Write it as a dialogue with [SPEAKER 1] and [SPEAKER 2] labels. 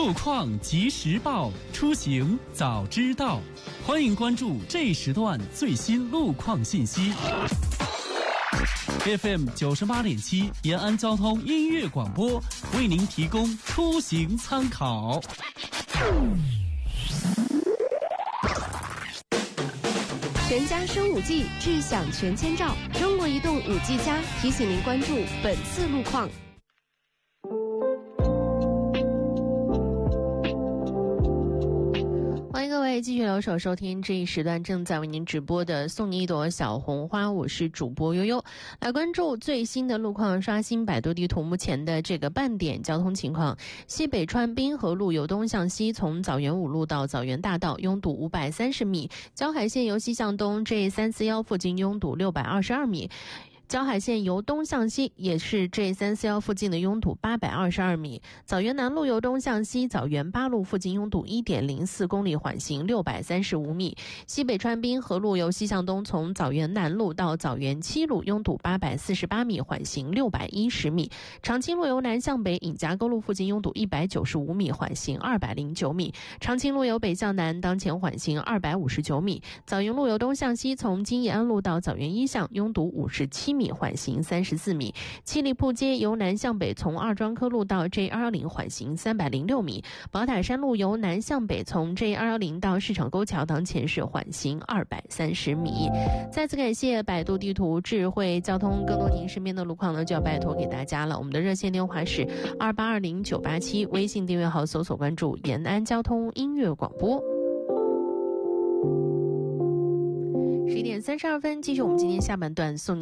[SPEAKER 1] 路况及时报，出行早知道。欢迎关注这一时段最新路况信息。FM 98.7延安交通音乐广播为您提供出行参考。
[SPEAKER 2] 全家升5G，智享全千兆。中国移动5G+提醒您关注本次路况。欢迎各位继续留守收听这一时段正在为您直播的送你一朵小红花，我是主播悠悠。来关注最新的路况，刷新百度地图目前的这个半点交通情况。西北川滨河路由东向西，从枣园五路到枣园大道拥堵530米，交海线由西向东 J341 附近拥堵622米。交海线由东向西，也是 J341 附近的拥堵822米。枣园南路由东向西，枣园八路附近拥堵 1.04 公里，缓行635米。西北川滨河路由西向东，从枣园南路到枣园七路拥堵848米，缓行610米。长青路由南向北，尹家沟路附近拥堵195米，缓行209米。长青路由北向南，当前缓行259米。枣园路由东向西，从金义安路到枣园一巷拥堵57米，缓行34米。七里铺街由南向北，从二庄科路到 J210 缓行306米。宝塔山路由南向北，从 J210 到市场沟桥，当前是缓行230米。再次感谢百度地图智慧交通，更多您身边的路况呢，就要拜托给大家了。我们的热线电话是2820-987，微信订阅号搜索关注延安交通音乐广播。11点32分，继续我们今天下半段送